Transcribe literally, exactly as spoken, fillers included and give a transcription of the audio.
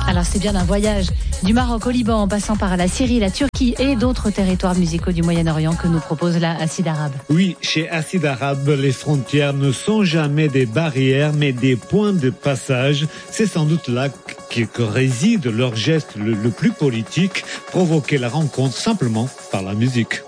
Alors c'est bien un voyage du Maroc au Liban en passant par la Syrie, la Turquie et d'autres territoires musicaux du Moyen-Orient que nous propose la Acide Arabe. Oui, chez Acide Arabe, les frontières ne sont jamais des barrières mais des points de passage. C'est sans doute là que, que réside leur geste le, le plus politique, provoquer la rencontre simplement par la musique.